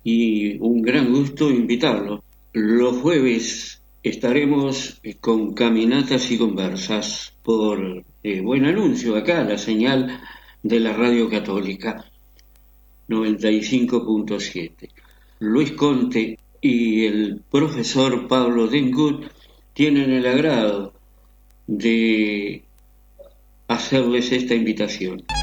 y un gran gusto invitarlo. Los jueves estaremos con caminatas y conversas por Buen Anuncio, acá la señal de la Radio Católica 95.7. Luis Conte y el profesor Pablo Dengut tienen el agrado de hacerles esta invitación.